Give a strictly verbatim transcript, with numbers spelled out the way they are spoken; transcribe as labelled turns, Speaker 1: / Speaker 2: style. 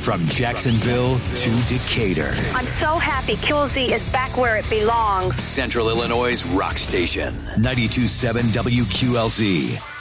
Speaker 1: From Jacksonville to Decatur.
Speaker 2: I'm so happy Q L Z is back where it belongs.
Speaker 1: Central Illinois' rock station. ninety-two point seven W Q L Z.